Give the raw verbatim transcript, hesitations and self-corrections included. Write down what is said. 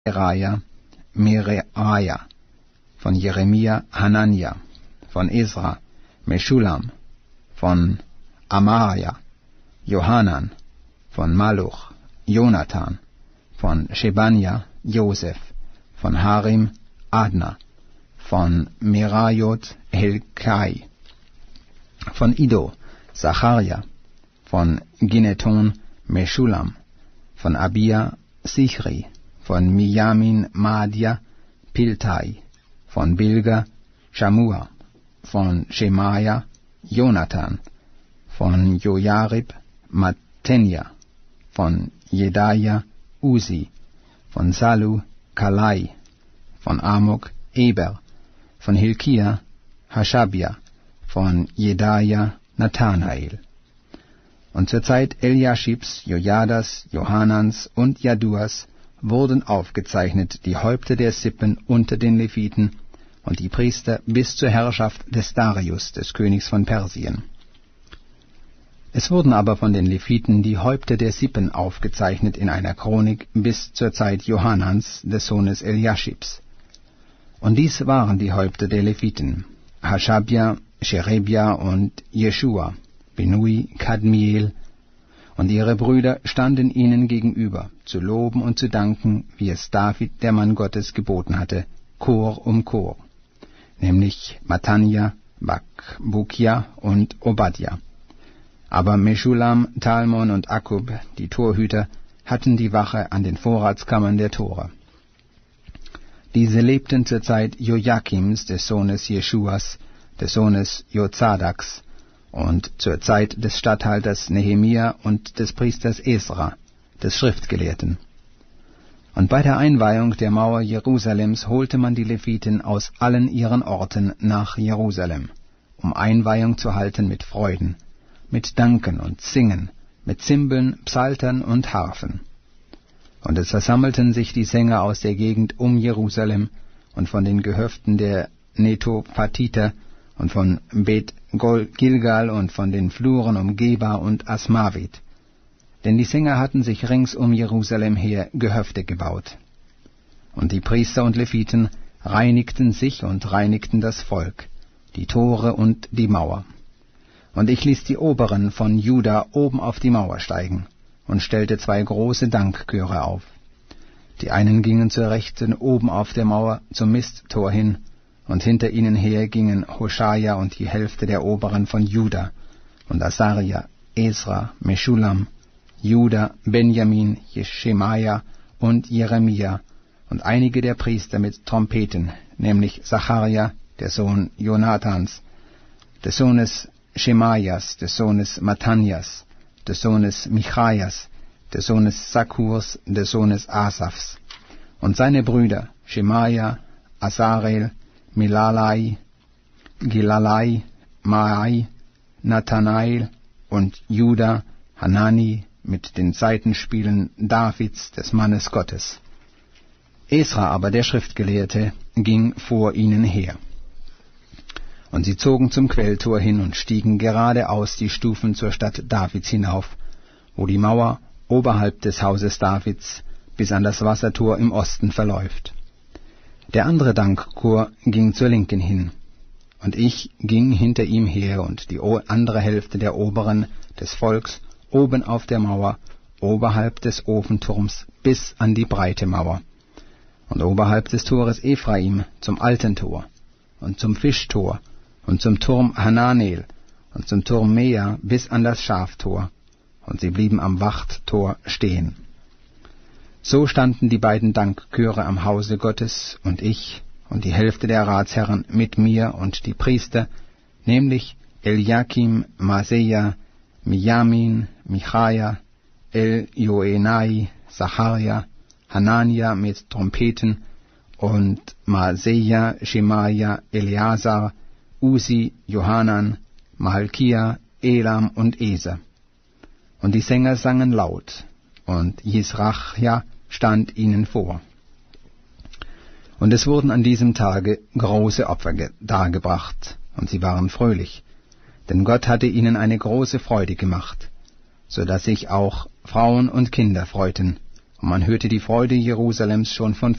Seraja, Mireaja, von Jeremia Hanania, von Esra Meschulam, von Amaria Johanan, von Maluch Jonathan, von Shebanja Josef, von Harim Adna, von Merajot Helkai, von Iddo Zacharia, von Gineton Meschulam, von Abia Sichri, von Mijamin Madja Piltai, von Bilga Shamua, von Shemaja Jonathan, von Jojarib Mattenja, von Jedaja Uzi, von Salu Kalai, von Amok Eber, von Hilkia Hashabia, von Jedaja Nathanael. Und zur Zeit Eliaschibs, Jojadas, Johanans und Jaduas wurden aufgezeichnet die Häupter der Sippen unter den Leviten und die Priester bis zur Herrschaft des Darius, des Königs von Persien. Es wurden aber von den Leviten die Häupter der Sippen aufgezeichnet in einer Chronik bis zur Zeit Johanans, des Sohnes Eliaschibs. Und dies waren die Häupter der Leviten: Hashabja, Sherebja und Jeschua, Binui, Kadmiel, und ihre Brüder standen ihnen gegenüber, zu loben und zu danken, wie es David, der Mann Gottes, geboten hatte, Chor um Chor, nämlich Matanja, Bakbukia und Obadja. Aber Meschulam, Talmon und Akkub, die Torhüter, hatten die Wache an den Vorratskammern der Tore. Diese lebten zur Zeit Joachims, des Sohnes Jeschuas, des Sohnes Jozadaks, und zur Zeit des Statthalters Nehemia und des Priesters Esra, des Schriftgelehrten. Und bei der Einweihung der Mauer Jerusalems holte man die Leviten aus allen ihren Orten nach Jerusalem, um Einweihung zu halten mit Freuden, mit Danken und Singen, mit Zimbeln, Psaltern und Harfen. Und es versammelten sich die Sänger aus der Gegend um Jerusalem und von den Gehöften der Netophatiter und von Bet Gilgal und von den Fluren um Geba und Asmavit. Denn die Sänger hatten sich rings um Jerusalem her Gehöfte gebaut. Und die Priester und Leviten reinigten sich und reinigten das Volk, die Tore und die Mauer. Und ich ließ die Oberen von Juda oben auf die Mauer steigen und stellte zwei große Dankchöre auf. Die einen gingen zur Rechten oben auf der Mauer zum Misttor hin, und hinter ihnen her gingen Hoshaja und die Hälfte der Oberen von Juda, und Asaria, Esra, Meschulam, Juda, Benjamin, Jeschemaja und Jeremia, und einige der Priester mit Trompeten, nämlich Zacharia, der Sohn Jonathans, des Sohnes Schemajas, des Sohnes Mattanjas, des Sohnes Michajas, des Sohnes Sakkurs, des Sohnes Asafs, und seine Brüder Schemaja, Asarel, Milalai, Gilalai, Maai, Nathanael und Juda, Hanani mit den Saitenspielen Davids, des Mannes Gottes. Esra aber, der Schriftgelehrte, ging vor ihnen her. Und sie zogen zum Quelltor hin und stiegen geradeaus die Stufen zur Stadt Davids hinauf, wo die Mauer oberhalb des Hauses Davids bis an das Wassertor im Osten verläuft. Der andere Dankchor ging zur Linken hin, und ich ging hinter ihm her, und die andere Hälfte der Oberen des Volks oben auf der Mauer, oberhalb des Ofenturms bis an die breite Mauer, und oberhalb des Tores Ephraim zum alten Tor, und zum Fischtor, und zum Turm Hananel, und zum Turm Mea bis an das Schaftor, und sie blieben am Wachttor stehen. So standen die beiden Dankchöre am Hause Gottes, und ich und die Hälfte der Ratsherren mit mir und die Priester, nämlich Eliakim, Maseja, Mijamin, Michaja, El-Joenai, Zacharia, Hanania mit Trompeten und Maseja, Schemaja, Eleazar, Uzi, Johanan, Malkia, Elam und Eser. Und die Sänger sangen laut, und Jisrachja stand ihnen vor. Und es wurden an diesem Tage große Opfer dargebracht, und sie waren fröhlich, denn Gott hatte ihnen eine große Freude gemacht, so dass sich auch Frauen und Kinder freuten und man hörte die Freude Jerusalems schon von